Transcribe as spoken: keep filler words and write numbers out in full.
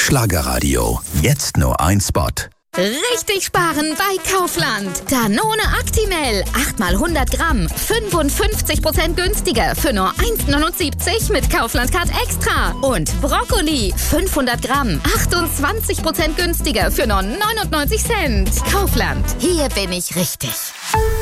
Schlagerradio. Jetzt nur ein Spot. Richtig sparen bei Kaufland. Danone Actimel. acht mal hundert Gramm. fünfundfünfzig Prozent günstiger für nur eins neunundsiebzig mit Kaufland-Card Extra. Und Brokkoli. fünfhundert Gramm. achtundzwanzig Prozent günstiger für nur neunundneunzig Cent. Kaufland. Hier bin ich richtig.